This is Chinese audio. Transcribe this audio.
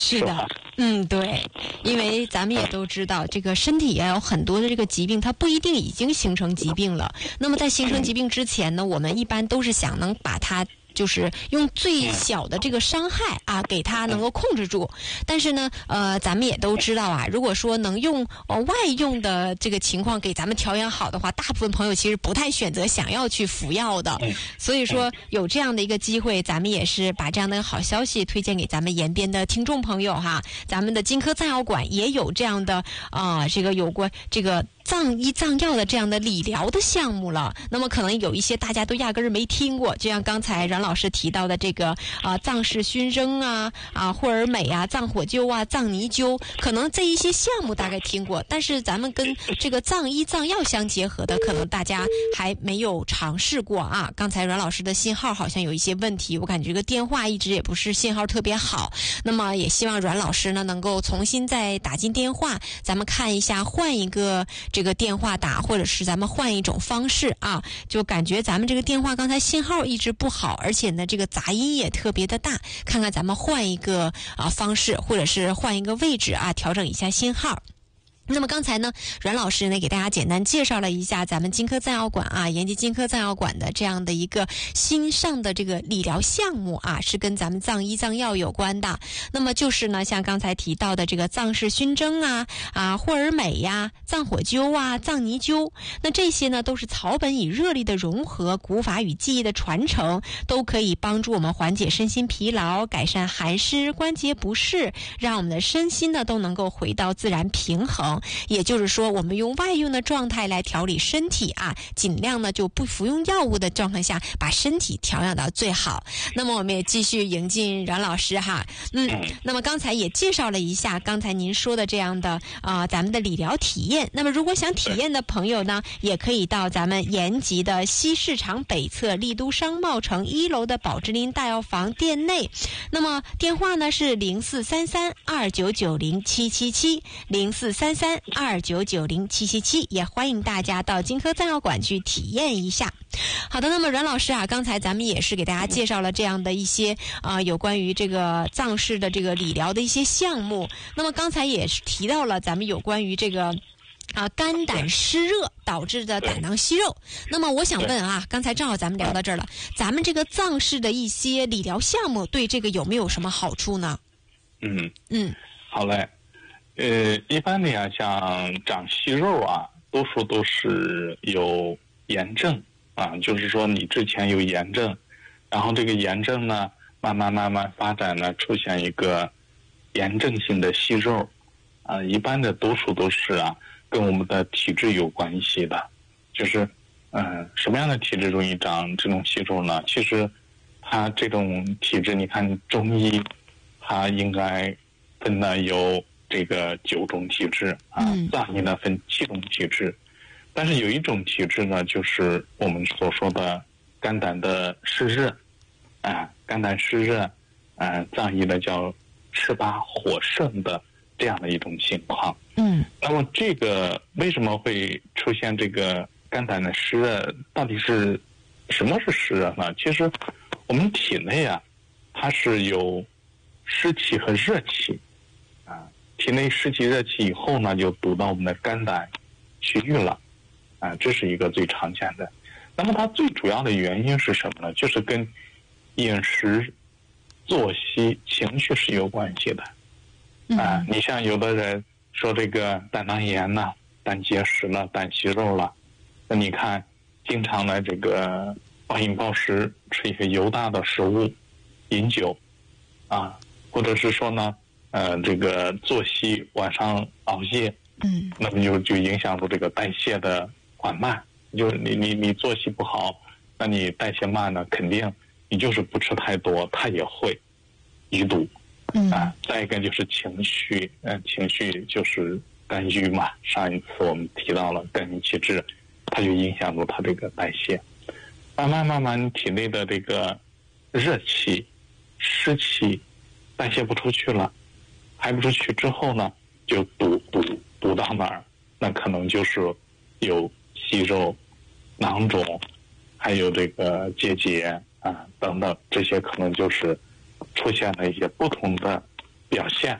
是的，对，因为咱们也都知道，这个身体有很多的这个疾病，它不一定已经形成疾病了。那么在形成疾病之前呢，我们一般都是想能把它就是用最小的这个伤害啊，给它能够控制住。但是呢，咱们也都知道啊，如果说能用外用的这个情况给咱们调养好的话，大部分朋友其实不太选择想要去服药的。所以说有这样的一个机会，咱们也是把这样的好消息推荐给咱们延边的听众朋友哈。咱们的金科藏药馆也有这样的这个有关这个藏医藏药的这样的理疗的项目了。那么可能有一些大家都压根儿没听过，就像刚才阮老师提到的这个藏式熏蒸惠而美藏火灸藏泥灸，可能这一些项目大概听过，但是咱们跟这个藏医藏药相结合的，可能大家还没有尝试过啊。刚才阮老师的信号好像有一些问题，我感觉这个电话一直也不是信号特别好。那么也希望阮老师呢能够重新再打进电话，咱们看一下换一个这个电话打，或者是咱们换一种方式啊。就感觉咱们这个电话刚才信号一直不好，而且呢这个杂音也特别的大，看看咱们换一个方式，或者是换一个位置调整一下信号。那么刚才呢，阮老师呢给大家简单介绍了一下咱们金科藏药馆延吉金科藏药馆的这样的一个新上的这个理疗项目是跟咱们藏医藏药有关的。那么就是呢，像刚才提到的这个藏式熏蒸惠而美藏火灸藏泥灸，那这些呢都是草本与热力的融合，古法与技艺的传承，都可以帮助我们缓解身心疲劳，改善寒湿关节不适，让我们的身心呢都能够回到自然平衡。也就是说，我们用外用的状态来调理身体尽量呢就不服用药物的状态下，把身体调养到最好。那么我们也继续迎进阮老师那么刚才也介绍了一下刚才您说的这样的咱们的理疗体验。那么如果想体验的朋友呢，也可以到咱们延吉的西市场北侧丽都商贸城1楼的宝芝林大药房店内。那么电话呢是0433299077704332990777，也欢迎大家到金科藏药馆去体验一下。好的，那么阮老师刚才咱们也是给大家介绍了这样的一些有关于这个藏式的这个理疗的一些项目。那么刚才也是提到了咱们有关于这个肝胆湿热导致的胆囊息肉。那么我想问刚才正好咱们聊到这儿了，咱们这个藏式的一些理疗项目对这个有没有什么好处呢？ 好嘞。一般的像长息肉多数都是有炎症就是说你之前有炎症，然后这个炎症呢慢慢发展呢，出现一个炎症性的息肉一般的多数都是跟我们的体质有关系的。就是什么样的体质容易长这种息肉呢？其实它这种体质，你看中医它应该分呢有这个9种体质藏医呢分7种体质。但是有一种体质呢，就是我们所说的肝胆的湿热肝胆湿热藏医呢叫赤巴火盛的这样的一种情况。那么这个为什么会出现这个肝胆的湿热？到底是什么是湿热呢？其实我们体内它是有湿气和热气体内湿气热气以后呢，就堵到我们的肝胆区域了这是一个最常见的。那么它最主要的原因是什么呢？就是跟饮食、作息、情绪是有关系的你像有的人说这个胆囊炎胆结石了、胆息肉了，那你看经常来这个暴饮暴食，吃一些油大的食物，饮酒或者是说呢这个作息晚上熬夜那么就影响到这个代谢的缓慢。就是你作息不好，那你代谢慢呢，肯定你就是不吃太多，它也会淤堵再一个就是情绪情绪就是肝郁嘛，上一次我们提到了肝郁气滞，它就影响到它这个代谢。慢慢体内的这个热气湿气代谢不出去了，排不出去之后呢，就堵到哪儿，那可能就是有息肉、囊肿，还有这个结节等等，这些可能就是出现了一些不同的表现。